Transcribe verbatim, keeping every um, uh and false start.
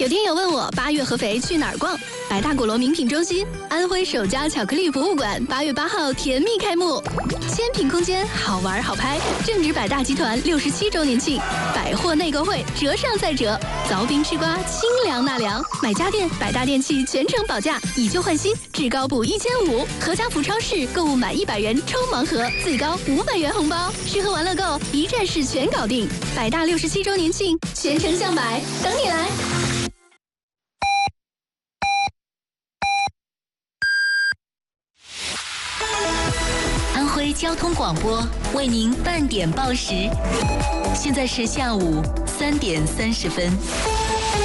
有听友问我八月合肥去哪儿逛？百大果罗名品中心、安徽首家巧克力博物馆八月八号甜蜜开幕，千品空间好玩好拍，正值百大集团六十七周年庆，百货内购会折上再折，凿冰吃瓜清凉纳凉，买家电百大电器全程保价，以旧换新，至高补一千五。何家福超市购物满一百元抽盲盒，最高五百元红包。吃喝玩乐购一站式全搞定，百大六十七周年庆，全程向百，等你来。 安徽交通广播为您半点报时，现在是下午三点三十分。